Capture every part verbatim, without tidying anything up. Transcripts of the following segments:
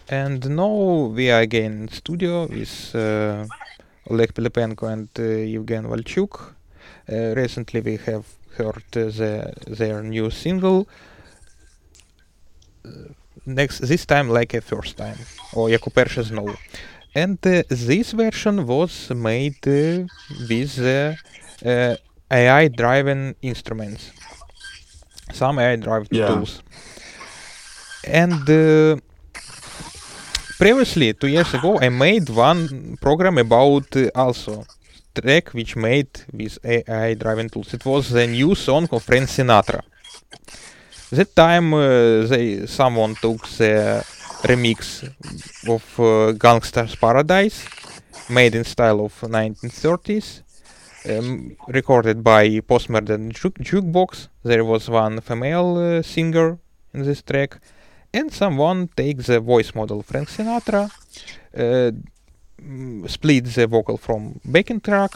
And now we are again in studio with uh, Oleg Pilipenko and uh, Evgen Valchuk. Uh, recently we have heard uh, the, their new single. Uh, next, this time like a first time, or jako pierwsze znowu. And uh, this version was made uh, with uh, uh, A I-driven instruments, some A I-driven Yeah. tools. And uh, previously, two years ago, I made one program about uh, also track which made with A I-driven tools. It was the new song of Frank Sinatra. That time, uh, they someone took the remix of uh, Gangsta's Paradise, made in style of nineteen thirties, um, recorded by Postmodern Ju- Jukebox. There was one female uh, singer in this track, and someone takes the voice model Frank Sinatra, uh, mm, split the vocal from backing track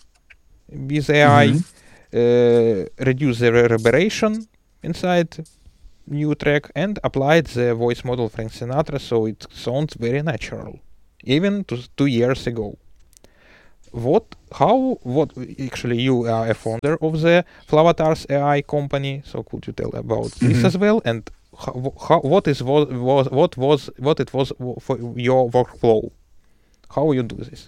with A I, Mm-hmm. uh, reduce the reverberation inside new track, and applied the voice model Frank Sinatra, so it sounds very natural, even to two years ago. What, how, what, actually you are a founder of the Flavatars A I company, so could you tell about this Mm-hmm. as well, and how, how, what is was, was what was what it was for your workflow? How you do this?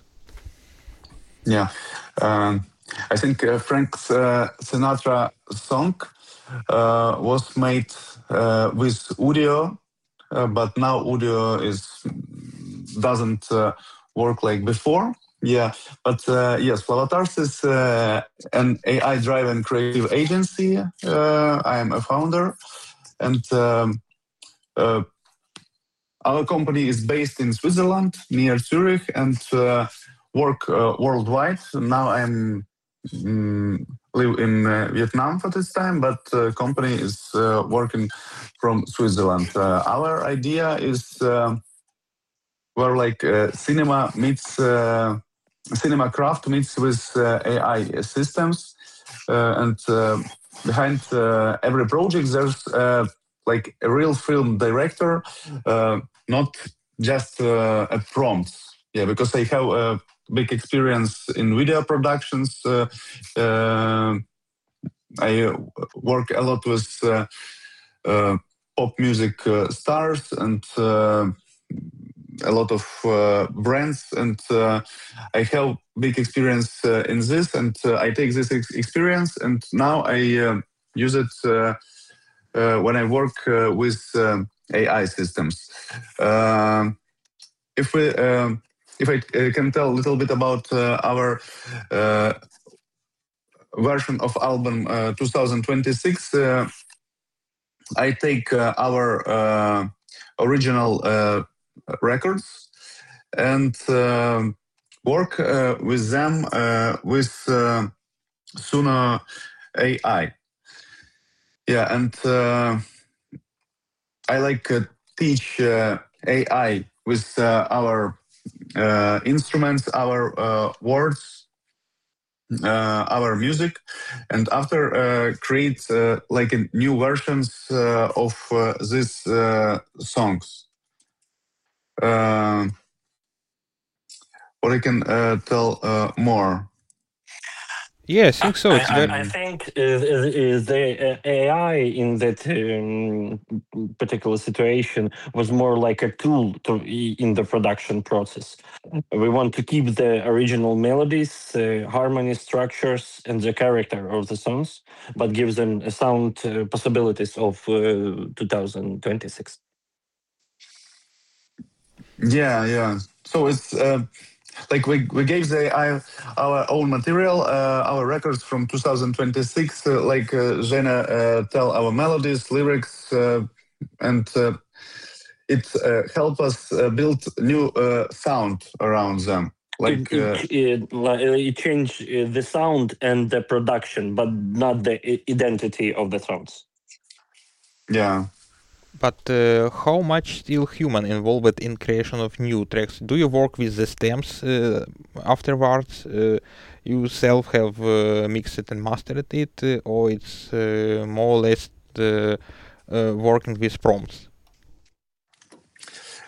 Yeah. Um, I think uh, Frank uh, Sinatra song uh, was made uh, with Udio, uh, but now Udio is doesn't uh, work like before. Yeah, but uh, yes, Flavatars is uh, an A I-driven creative agency. Uh, I am a founder, and um, uh, our company is based in Switzerland, near Zurich, and uh, work uh, worldwide. Now I'm mm, live in uh, Vietnam for this time, but uh, company is uh, working from Switzerland. Uh, our idea is uh, where like uh, cinema meets uh, cinema craft meets with uh, A I systems, uh, and uh, behind uh, every project there's uh, like a real film director, uh, not just uh, a prompt. Yeah, because I have a big experience in video productions. Uh, uh, I work a lot with uh, uh, pop music uh, stars and uh, a lot of uh, brands, and uh, I have big experience uh, in this, and uh, I take this ex- experience, and now I uh, use it uh, uh, when I work uh, with um A I systems. Um if we, um, if I uh, can tell a little bit about uh, our uh, version of album uh, twenty twenty-six, uh, I take uh, our uh, original uh, records and um work uh, with them uh, with uh, Suno A I. Yeah, and uh, I like uh, teach uh, A I with uh, our uh, instruments, our uh, words, uh, our music, and after uh, create uh, like a new versions uh, of uh, these uh, songs. Uh, what I can uh, tell uh, more. Yeah, I think so. I, It's very I, I think is, is, is the uh, A I in that um, particular situation was more like a tool to in the production process. We want to keep the original melodies, uh, harmony structures, and the character of the songs, but give them a sound uh, possibilities of uh, twenty twenty-six. Yeah, yeah. So it's uh, like we we gave the I, our own material, uh, our records from two thousand twenty-six. Uh, like uh, Zena uh, tell our melodies, lyrics, uh, and uh, it uh, help us uh, build new uh, sound around them. It Like uh, it, it, li- it changed uh, the sound and the production, but not the i- identity of the songs. yeah. But uh, how much still human involved in creation of new tracks? Do you work with the stems uh, afterwards? Uh, you self have uh, mixed it and mastered it, uh, or it's uh, more or less uh, uh, working with prompts?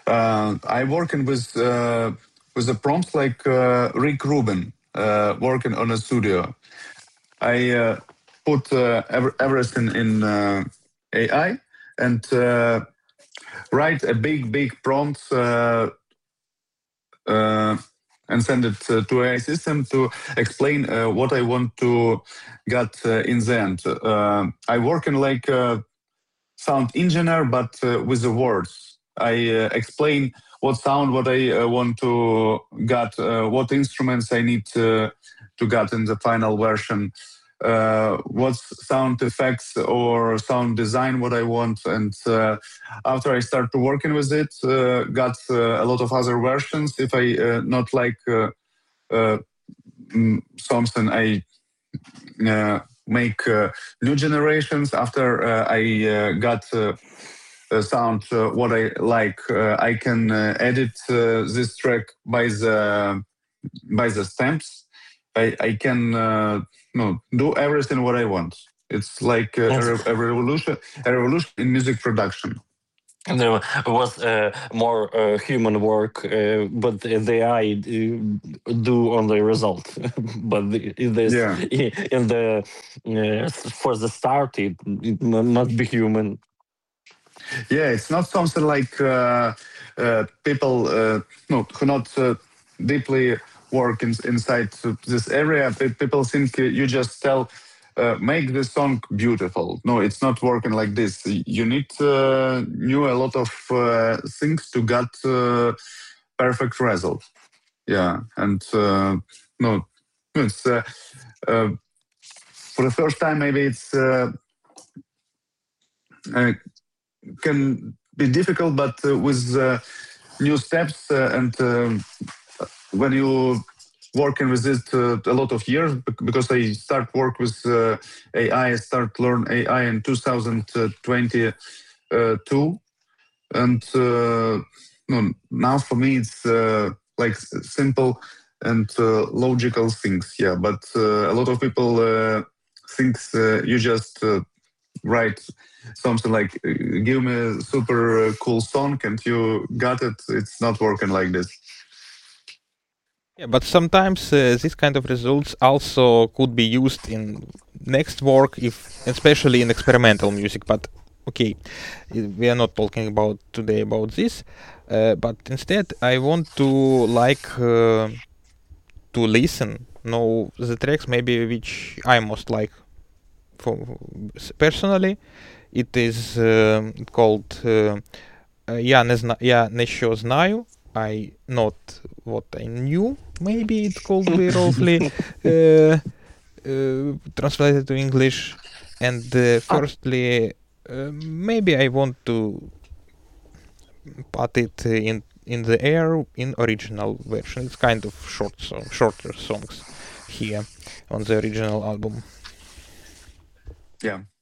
Uh, I working with uh, with a prompt like uh, Rick Rubin, uh, working on a studio. I uh, put uh, ev- everything in uh, A I and uh, write a big, big prompt uh, uh, and send it uh, to A I system to explain uh, what I want to get uh, in the end. Uh, I work in like a sound engineer, but uh, with the words. I uh, explain what sound, what I uh, want to get, uh, what instruments I need to, to get in the final version. Uh, what sound effects or sound design what I want, and uh, after I start to working with it, uh, got uh, a lot of other versions. If I uh, not like uh, uh, mm, something, I uh, make uh, new generations. After uh, I uh, got uh, a sound uh, what I like, uh, I can uh, edit uh, this track by the by the stamps. I, I can uh, no do everything what I want. It's like a, a, Yes. re- a revolution, a revolution in music production. And there was uh, more uh, human work, uh, but the A I do do on the result. But the- in this, Yeah, in the uh, for the start, it, it mu- must be human. yeah. It's not something like uh, uh, people uh, no who not uh, deeply work in, inside this area. Pe- People think uh, you just tell. Uh, make the song beautiful. No, it's not working like this. You need uh, knew a lot of uh, things to get uh, perfect result. Yeah, and uh, no, it's uh, uh, for the first time maybe it's uh, uh, can be difficult, but uh, with uh, new steps uh, and um when you working with it uh, a lot of years bec- because I start work with uh, A I, I I start learn A I in two thousand twenty-two, and uh, no, now for me it's uh, like s- simple and uh, logical things. Yeah, but uh, a lot of people uh, thinks uh, you just uh, write something like uh, give me a super uh, cool song and you got it. It's not working like this. Yeah, but sometimes uh, this kind of results also could be used in next work, if especially in experimental music. But okay, i- we are not talking about today about this. Uh, but instead, I want to like uh, to listen, know the tracks maybe which I most like. For personally, it is um called uh, uh, "Я не зна- я не що знаю." I not what I knew. Maybe it could be roughly uh, uh, translated to English. And uh, Ah, firstly, uh, maybe I want to put it in in the air in original version. It's kind of short song, shorter songs here on the original album. Yeah.